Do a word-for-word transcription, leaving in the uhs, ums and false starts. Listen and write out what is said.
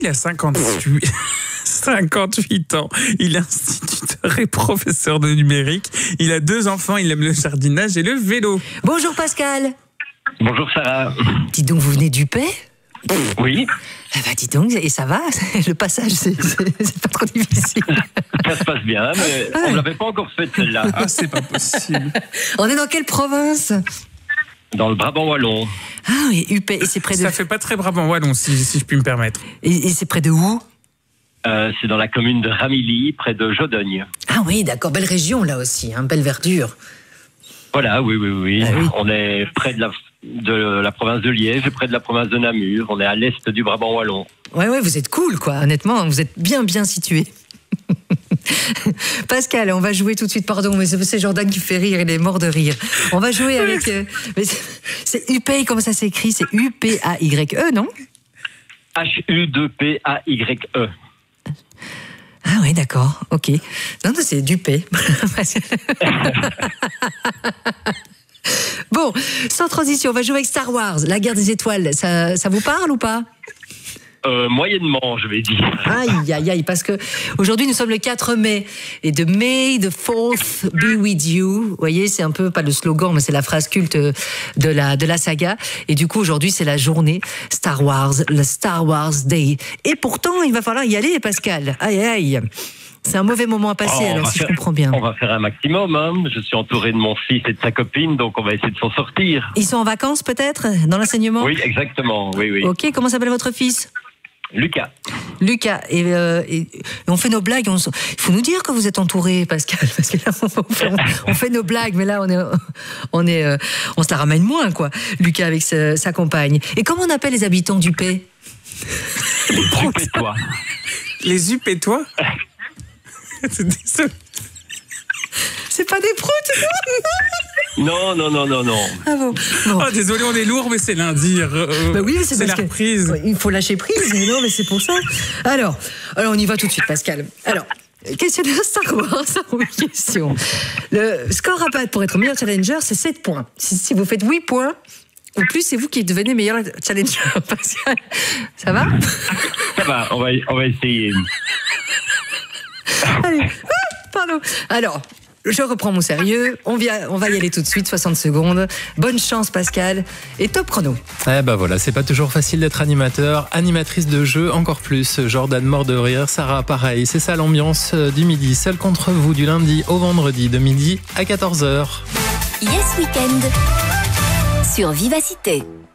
Il a cinquante-huit, cinquante-huit ans. Il est instituteur et professeur de numérique. Il a deux enfants. Il aime le jardinage et le vélo. Bonjour Pascal. Bonjour Sarah. Dis donc, vous venez du Pay ? Oui. Ah bah dis donc, et ça va ? Le passage, c'est, c'est, c'est pas trop difficile. Ça se passe bien, mais Ah ouais. on ne l'avait pas encore fait celle-là. Ah, c'est pas possible. On est dans quelle province ? Dans le Brabant wallon. Ah oui, U P, et c'est près de... Ça fait pas très Brabant wallon, si, si je puis me permettre. Et, et c'est près de où ? Euh, c'est dans la commune de Ramilly, près de Jodogne. Ah oui, d'accord, belle région là aussi, hein, belle verdure. Voilà, oui, oui, oui. Ah oui. On est près de la, de la province de Liège, près de la province de Namur. On est à l'est du Brabant wallon. Ouais, ouais, vous êtes cool, quoi, honnêtement, vous êtes bien, bien situé. Pascal, on va jouer tout de suite, pardon, mais c'est, c'est Jordan qui fait rire, il est mort de rire. On va jouer avec... Euh, mais c'est, c'est U P, comment ça s'écrit ? C'est U P A Y E, non ? H U deux P A Y E. Ah oui, d'accord, ok. Non, non, c'est du P. Bon, sans transition, on va jouer avec Star Wars, la guerre des étoiles. Ça, ça vous parle ou pas ? Euh, moyennement, je vais dire. Aïe, aïe, aïe, parce que aujourd'hui nous sommes le quatre mai et de May the fourth be with you. Vous voyez, c'est un peu, pas le slogan, mais c'est la phrase culte de la, de la saga. Et du coup, aujourd'hui, c'est la journée Star Wars, le Star Wars Day. Et pourtant, il va falloir y aller, Pascal. Aïe, aïe. C'est un mauvais moment à passer, Oh, alors, si faire, je comprends bien. On va faire un maximum. Hein. Je suis entouré de mon fils et de sa copine, donc on va essayer de s'en sortir. Ils sont en vacances, peut-être, dans l'enseignement ? Oui, exactement. Oui, oui. Ok, comment s'appelle votre fils ? Lucas. Lucas, et, euh, et, et on fait nos blagues. On, il faut nous dire que vous êtes entouré, Pascal, parce que là, on fait, on, on fait nos blagues, mais là, on est, on est, euh, on se la ramène moins, quoi. Lucas avec sa, sa compagne. Et comment on appelle les habitants du Pay ? Les Upétois. Les Upétois ? Désolé. C'est pas des proutes, Non, non, non, non, non. ah bon, bon. Oh, désolé, on est lourd, mais c'est lundi. Euh, Bah oui, mais c'est, c'est parce la que- reprise. Ouais, il faut lâcher prise, mais non, mais c'est pour ça. Alors, alors on y va tout de suite, Pascal. Alors, questionnaire Star Wars, oui, question. Le score à battre pour être meilleur challenger, c'est sept points. Si, si vous faites huit points, ou plus, c'est vous qui devenez meilleur challenger, Pascal. Ça va ? Ça va, on va, on va essayer. Allez, ah, pardon. Alors, je reprends mon sérieux. On, vient, on va y aller tout de suite, soixante secondes. Bonne chance, Pascal. Et top chrono. Eh ben voilà, c'est pas toujours facile d'être animateur, animatrice de jeu encore plus. Jordan mort de rire, Sarah pareil. C'est ça l'ambiance du midi, seul contre vous du lundi au vendredi de midi à quatorze heures. Yes Weekend sur Vivacité.